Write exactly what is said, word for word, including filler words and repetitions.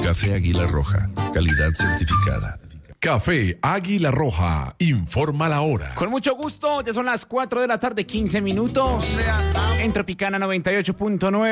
Café Águila Roja, calidad certificada. Café Águila Roja, informa la hora. Con mucho gusto, ya son las cuatro de la tarde, quince minutos. En Tropicana noventa y ocho punto nueve.